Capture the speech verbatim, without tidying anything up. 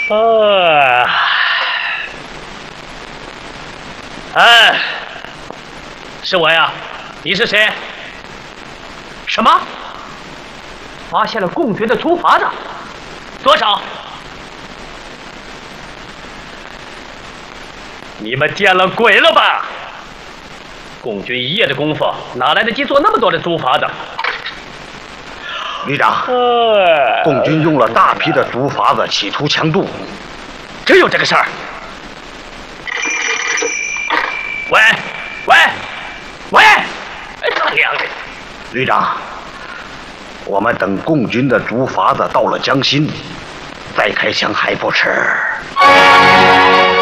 啊！哎，是我呀，你是谁？什么？发现了共军的竹筏子，多少？你们见了鬼了吧？共军一夜的功夫，哪来得及做那么多的竹筏子？ 旅长，共军用了大批的竹筏子，企图强渡。 真有这个事儿？喂喂喂！哎，他娘的！ 旅长，我们等共军的竹筏子到了江心，再开枪还不迟。